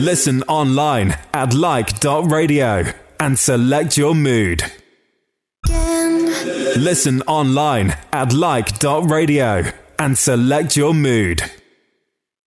Listen online at like.radio and select your mood. Listen online at like.radio and select your mood.